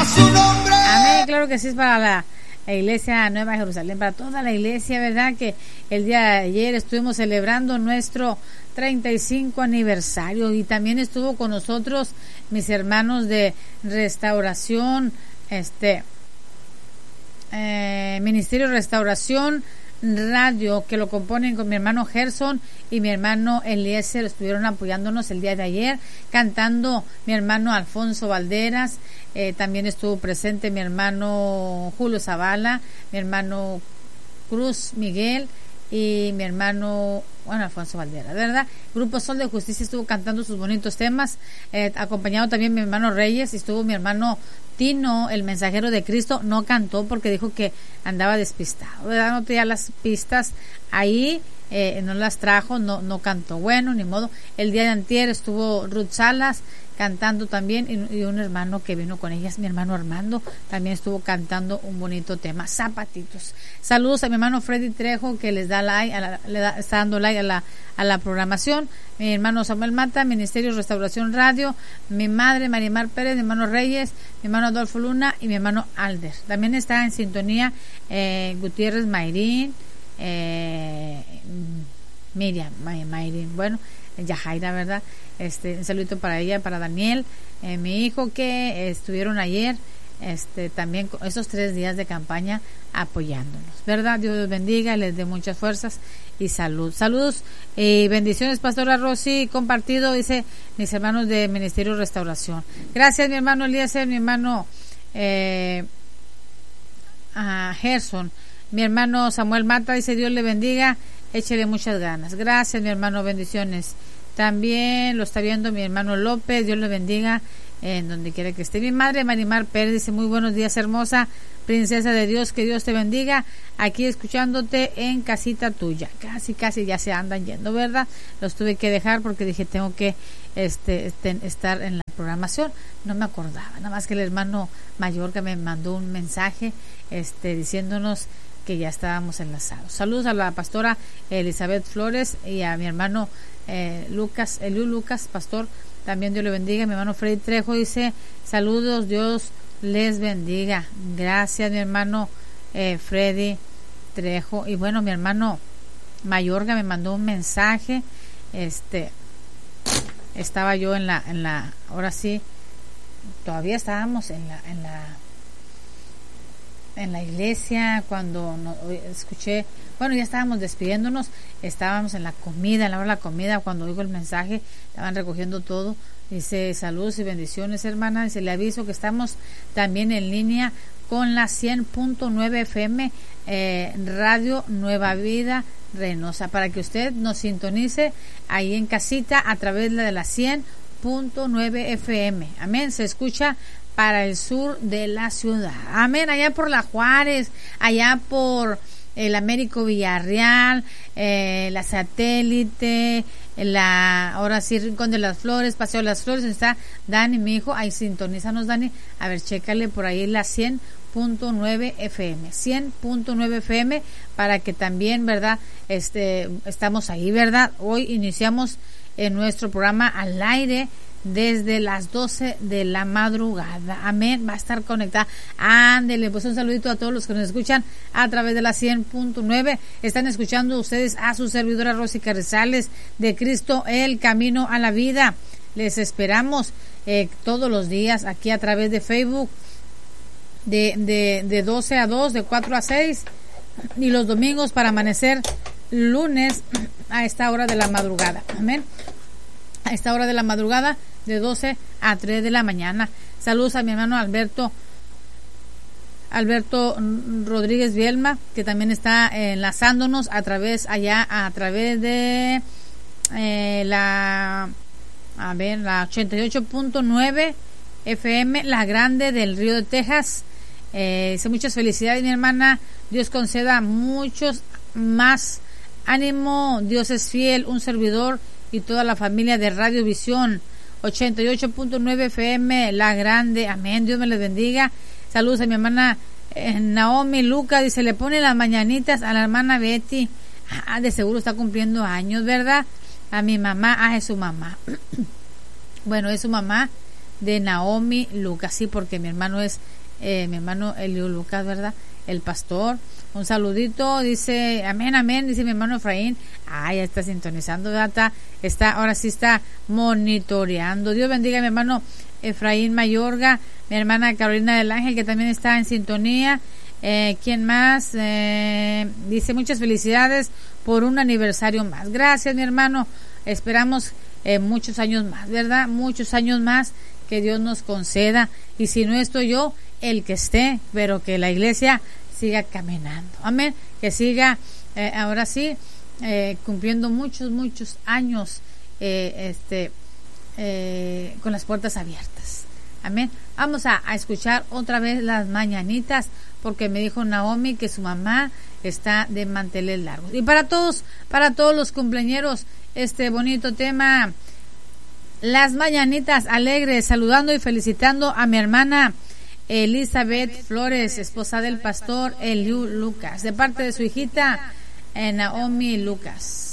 a su nombre. Amén, claro que sí, es para la Iglesia Nueva Jerusalén, para toda la iglesia, ¿verdad? Que el día de ayer estuvimos celebrando nuestro 35 aniversario y también estuvo con nosotros mis hermanos de Restauración, Ministerio Restauración Radio, que lo componen con mi hermano Gerson y mi hermano Eliezer. Estuvieron apoyándonos el día de ayer, cantando mi hermano Alfonso Valderas, también estuvo presente mi hermano Julio Zavala, mi hermano Cruz Miguel y mi hermano, Alfonso Valderas, ¿verdad? Grupo Sol de Justicia estuvo cantando sus bonitos temas, acompañado también mi hermano Reyes, y estuvo mi hermano Tino, el mensajero de Cristo. No cantó porque dijo que andaba despistado, ¿verdad? No tenía las pistas ahí, no las trajo, no cantó. Bueno, ni modo. El día de antier estuvo Ruth Salas cantando también, y un hermano que vino con ellas, mi hermano Armando, también estuvo cantando un bonito tema, Zapatitos. Saludos a mi hermano Freddy Trejo, que les da like, está dando like a la programación. Mi hermano Samuel Mata, Ministerio Restauración Radio, mi madre Marimar Pérez, mi hermano Reyes, mi hermano Adolfo Luna y mi hermano Alder. También está en sintonía Gutiérrez Mayrín, Miriam Mayrín, bueno, Yajaira, ¿verdad? Un saludito para ella, para Daniel, mi hijo, que estuvieron ayer también con esos 3 días de campaña apoyándonos, ¿verdad? Dios los bendiga, les dé muchas fuerzas y saludos y bendiciones, Pastora Rosy, compartido, dice mis hermanos de Ministerio Restauración. Gracias, mi hermano Eliezer, mi hermano Gerson, mi hermano Samuel Mata, dice Dios le bendiga, échele muchas ganas. Gracias, mi hermano, bendiciones. También lo está viendo mi hermano López, Dios le bendiga en donde quiera que esté. Mi madre Marimar Pérez dice muy buenos días, hermosa princesa de Dios, que Dios te bendiga, aquí escuchándote en casita tuya. Casi ya se andan yendo, ¿verdad? Los tuve que dejar porque dije tengo que estar en la programación, no me acordaba, nada más que el hermano mayor que me mandó un mensaje diciéndonos que ya estábamos enlazados. Saludos a la pastora Elizabeth Flores y a mi hermano Eliu Lucas, pastor, también Dios le bendiga. Mi hermano Freddy Trejo dice saludos, Dios les bendiga. Gracias, mi hermano Freddy Trejo. Y bueno, mi hermano Mayorga me mandó un mensaje. Estaba yo en la ahora sí, todavía estábamos en la iglesia cuando escuché, bueno, ya estábamos despidiéndonos, estábamos en la comida, en la hora de la comida, cuando oigo el mensaje, estaban recogiendo todo. Dice saludos y bendiciones, hermana, dice le aviso que estamos también en línea con la 100.9 FM Radio Nueva Vida Reynosa, para que usted nos sintonice ahí en casita a través de la 100.9 FM. Amén, se escucha para el sur de la ciudad. Amén, allá por La Juárez, allá por el Américo Villarreal, la Satélite, ahora sí, Rincón de las Flores, Paseo de las Flores, está Dani, mi hijo, ahí sintonízanos, Dani, a ver, chécale por ahí la 100.9 FM, 100.9 FM, para que también, ¿verdad? Estamos ahí, ¿verdad? Hoy iniciamos nuestro programa al aire desde las 12 de la madrugada. Amén, va a estar conectada. Ándele, pues un saludito a todos los que nos escuchan a través de la 100.9. Están escuchando ustedes a su servidora Rosy Carrizales de Cristo, el camino a la vida. Les todos los días aquí a través de Facebook de 12 a 2, de 4 a 6, y los domingos para amanecer lunes a esta hora de la madrugada. Amén, a esta hora de la madrugada, de 12 a 3 de la mañana. Saludos a mi hermano Alberto Rodríguez Vielma, que también está enlazándonos a través de la 88.9 FM, La Grande del Río de Texas. Dice muchas felicidades, mi hermana, Dios conceda muchos más ánimo, Dios es fiel, un servidor y toda la familia de Radio Visión 88.9 FM, La Grande. Amén, Dios me les bendiga. Saludos a mi hermana Naomi Luca, dice, le pone las mañanitas a la hermana Betty. De seguro está cumpliendo años, ¿verdad? A mi mamá, es su mamá. Bueno, es su mamá, de Naomi Lucas, sí, porque mi hermano es mi hermano Eliu Lucas, ¿verdad? El pastor. Un saludito, dice, amén, amén, dice mi hermano Efraín. Ya está sintonizando, ¿verdad? Ahora sí está monitoreando. Dios bendiga a mi hermano Efraín Mayorga, mi hermana Carolina del Ángel, que también está en sintonía. ¿Quién más? Dice, muchas felicidades por un aniversario más. Gracias, mi hermano. Esperamos muchos años más, ¿verdad? Muchos años más que Dios nos conceda. Y si no estoy yo, el que esté, pero que la iglesia siga caminando. Amén. Que siga, ahora sí, cumpliendo muchos años con las puertas abiertas. Amén. Vamos a escuchar otra vez las mañanitas, porque me dijo Naomi que su mamá está de manteles largos. Y para todos los cumpleañeros, este bonito tema, las mañanitas alegres, saludando y felicitando a mi hermana Elizabeth Flores, esposa del pastor Eliu Lucas, de parte de su hijita Naomi Lucas.